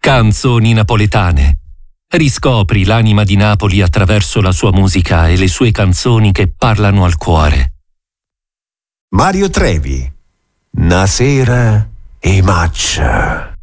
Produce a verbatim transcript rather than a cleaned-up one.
Canzoni napoletane. Riscopri l'anima di Napoli attraverso la sua musica e le sue canzoni che parlano al cuore. Mario Trevi, Una sera e Maccia.